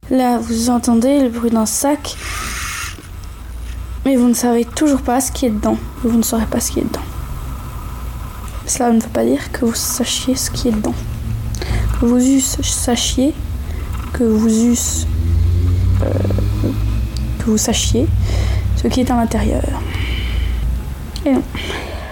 Là, vous entendez le bruit d'un sac, mais vous ne savez toujours pas ce qui est dedans. Vous ne saurez pas ce qui est dedans. Cela ne veut pas dire que vous sachiez ce qui est dedans. Que vous sachiez ce qui est à l'intérieur. Et non.